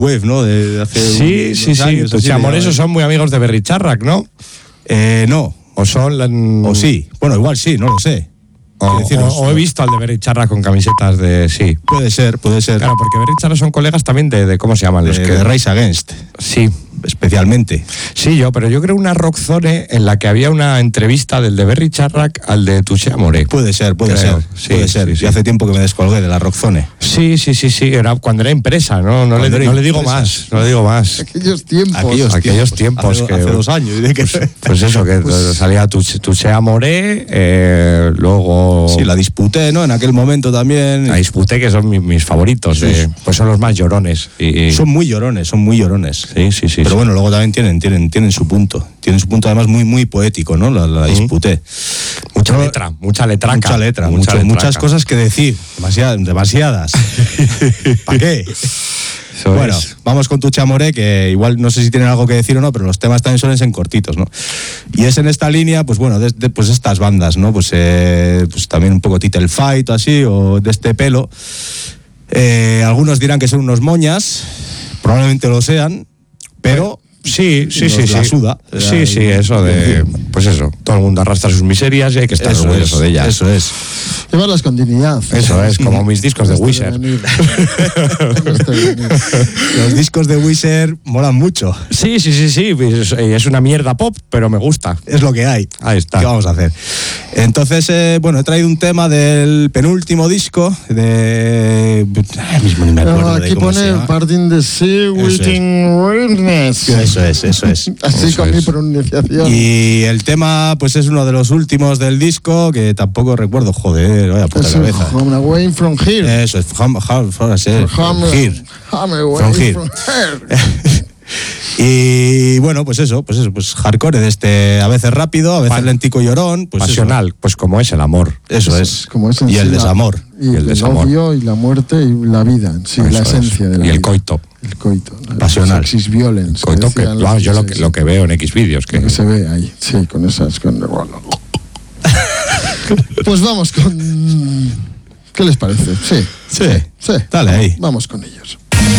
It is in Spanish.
wave, ¿no? De hace sí. Tuche Amore, esos son muy amigos de Berry Charrac, ¿no? No. O son... O sí. Bueno, igual sí, no lo sé. O he visto al de Berry Charrac con camisetas de... Sí. Puede ser. Claro, porque Berry Charrac son colegas también de ¿cómo se llaman? De Rise Against. Sí. Especialmente. Sí, pero yo creo una rockzone en la que había una entrevista del de Berry Charrac al de Tuche Amore. Puede ser. Sí. Y hace tiempo que me descolgué de la rockzone. Sí. Era cuando era empresa, no le digo más. Aquellos tiempos. Hace 2 años. Pues eso, que salía Tuche Amore, luego... Sí, la disputé, ¿no? En aquel momento también. La disputé, que son mis favoritos. Sí. Pues son los más llorones. Son muy llorones. Sí. Pero bueno, luego también tienen su punto. Tienen su punto además muy, muy poético, ¿no? La disputé. Mucha letra. Muchas cosas que decir. Demasiadas. ¿Para qué? Bueno, vamos con Tuche Amore, que igual no sé si tienen algo que decir o no, pero los temas también suelen ser cortitos, ¿no? Y es en esta línea, pues bueno, pues estas bandas, ¿no? Pues también un poco Title Fight o así, o de este pelo. Algunos dirán que son unos moñas, probablemente lo sean, pero... Sí. La suda. Sí, eso de... Pues eso, todo el mundo arrastra sus miserias y hay que estar orgulloso de ellas. Eso es. Llevarlas con dignidad. Eso es, como mis discos de Weezer. Los discos de Weezer molan mucho. Sí. Es una mierda pop, pero me gusta. Es lo que hay. Ahí está. ¿Qué vamos a hacer? Entonces, he traído un tema del penúltimo disco de... mismo ni me acuerdo aquí pone Parting the Sea, Waiting Witness. Eso es. Así con mi pronunciación. Y el tema, pues es uno de los últimos del disco, que tampoco recuerdo, joder, vaya puta cabeza. Home Away from Here. Eso es, Home Here. Home Away from Here. Y bueno, pues hardcore de este, a veces rápido, a veces lentico y llorón. Pues pasional, eso. Pues como es el amor. Eso es. Como es y el desamor. Y el odio y la muerte y la vida en sí, la esencia de la vida. Y el coito. El coito. Pasional. Sexis violence. Coito que, yo lo que veo en X vídeos. Que se ve ahí, sí, con esas... Pues vamos con... ¿Qué les parece? Sí. Dale ahí. Vamos con ellos.